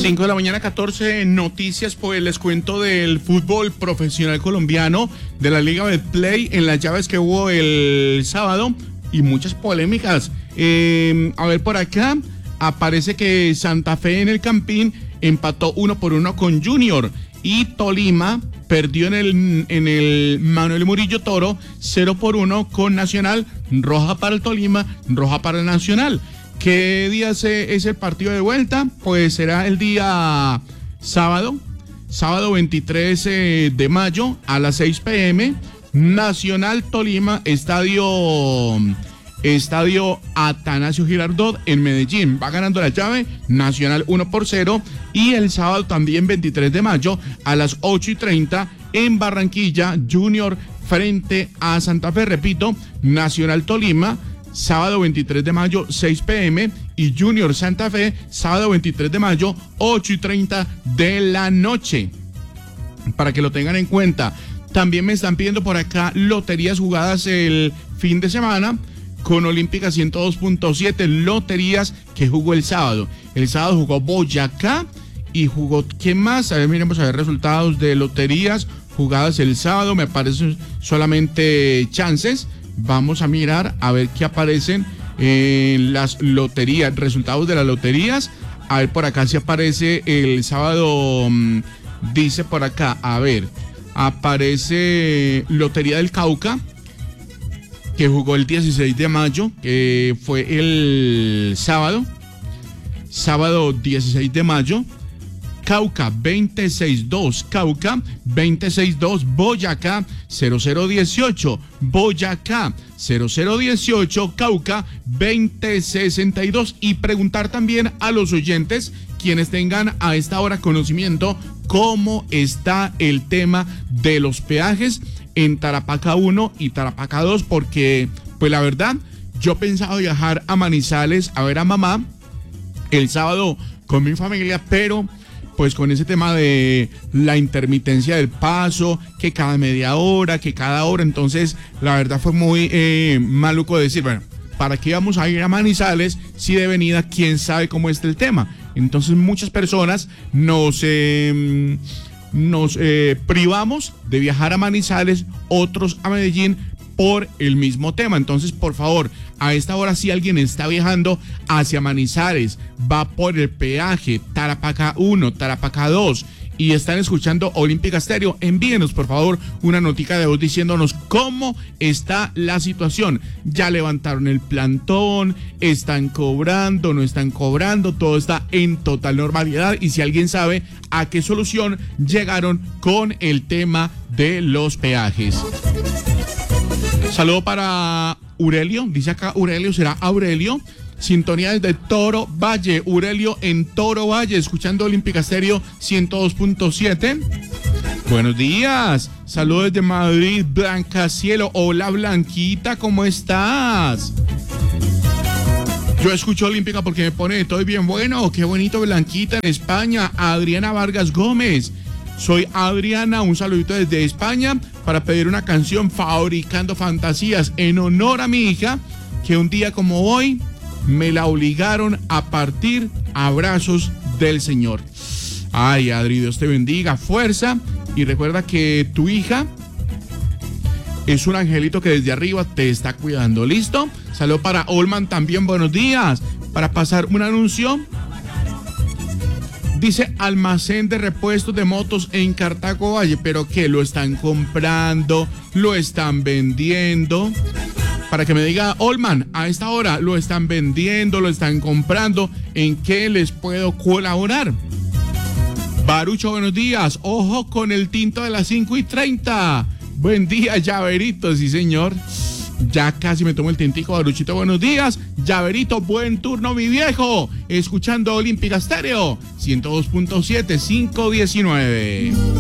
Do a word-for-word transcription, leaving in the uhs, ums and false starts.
cinco de la mañana, catorce noticias. Pues les cuento del fútbol profesional colombiano, de la Liga Betplay, en las llaves que hubo el sábado y muchas polémicas. Eh, a ver, por acá aparece que Santa Fe en el Campín empató uno por uno con Junior y Tolima perdió en el, en el Manuel Murillo Toro cero por uno con Nacional. Roja para el Tolima, roja para el Nacional. ¿Qué día es el partido de vuelta? Pues será el día sábado, sábado veintitrés de mayo a las seis pe eme, Nacional Tolima, estadio, estadio Atanasio Girardot en Medellín. Va ganando la llave Nacional uno por cero. Y el sábado también veintitrés de mayo a las ocho y treinta en Barranquilla, Junior frente a Santa Fe. Repito, Nacional Tolima, sábado veintitrés de mayo, seis pe eme, y Junior Santa Fe, sábado veintitrés de mayo, ocho y treinta de la noche. Para que lo tengan en cuenta. También me están pidiendo por acá loterías jugadas el fin de semana con Olímpica ciento dos punto siete, loterías que jugó el sábado. El sábado jugó Boyacá y jugó, ¿qué más? A ver, miremos a ver resultados de loterías jugadas el sábado. Me aparecen solamente chances. Vamos a mirar a ver qué aparecen en las loterías, resultados de las loterías. A ver, por acá si aparece el sábado, dice por acá, a ver, aparece Lotería del Cauca, que jugó el dieciséis de mayo, que fue el sábado, sábado dieciséis de mayo. Cauca veintiséis dos, Cauca veintiséis dos, Boyacá cero cero dieciocho, Boyacá cero cero dieciocho, Cauca veinte sesenta y dos. Y preguntar también a los oyentes, quienes tengan a esta hora conocimiento, cómo está el tema de los peajes en Tarapacá uno y Tarapacá dos, porque pues la verdad, yo pensaba viajar a Manizales a ver a mamá el sábado con mi familia, pero pues con ese tema de la intermitencia del paso, que cada media hora, que cada hora, entonces la verdad fue muy eh, maluco decir, bueno, ¿para qué vamos a ir a Manizales si de venida quién sabe cómo está el tema? Entonces muchas personas nos, eh, nos eh, privamos de viajar a Manizales, otros a Medellín, por el mismo tema. Entonces, por favor, a esta hora, si alguien está viajando hacia Manizales, va por el peaje Tarapacá uno, Tarapacá dos, y están escuchando Olímpica Estéreo, envíenos por favor una notica de voz diciéndonos cómo está la situación. Ya levantaron el plantón, están cobrando, no están cobrando, todo está en total normalidad, y si alguien sabe a qué solución llegaron con el tema de los peajes. Saludo para Aurelio, dice acá Aurelio, será Aurelio. Sintonía desde Toro Valle, Aurelio en Toro Valle, escuchando Olímpica Estéreo ciento dos punto siete. Buenos días, saludos desde Madrid, Blanca Cielo. Hola Blanquita, ¿cómo estás? Yo escucho Olímpica porque me pone todo bien bueno. Qué bonito Blanquita en España. Adriana Vargas Gómez. Soy Adriana, un saludito desde España para pedir una canción, Fabricando Fantasías, en honor a mi hija, que un día como hoy me la obligaron a partir. Abrazos del Señor. Ay, Adri, Dios te bendiga, fuerza, y recuerda que tu hija es un angelito que desde arriba te está cuidando. ¿Listo? Saludo para Olman también, buenos días. Para pasar un anuncio, dice almacén de repuestos de motos en Cartago Valle, pero que lo están comprando, lo están vendiendo. Para que me diga, Olman, a esta hora lo están vendiendo, lo están comprando, ¿en qué les puedo colaborar? Barucho, buenos días. Ojo con el tinto de las cinco y treinta. Buen día, Llaverito, sí señor. Ya casi me tomo el tintico, Baruchito, buenos días. Llaverito, buen turno, mi viejo. Escuchando Olímpica Estéreo ciento dos punto siete, cinco diecinueve.